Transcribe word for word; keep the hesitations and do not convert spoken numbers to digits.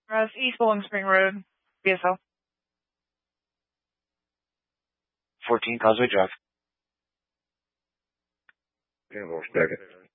Russ, East Bowling Spring Road, B S L. fourteen Causeway Drive. ten more seconds.